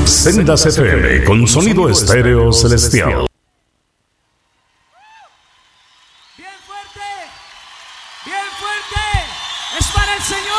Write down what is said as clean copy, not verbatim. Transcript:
Sendas FM con sonido estéreo celestial. Bien fuerte, es para el Señor.